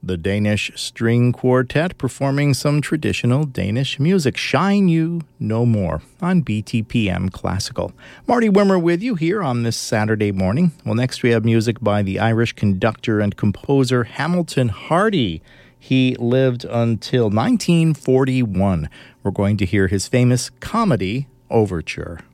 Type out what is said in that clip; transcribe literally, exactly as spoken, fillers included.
the Danish String Quartet performing some traditional Danish music. Shine You No More on B T P M Classical. Marty Wimmer with you here on this Saturday morning. Well, next we have music by the Irish conductor and composer Hamilton Hardy. He lived until nineteen forty-one. We're going to hear his famous comedy overture.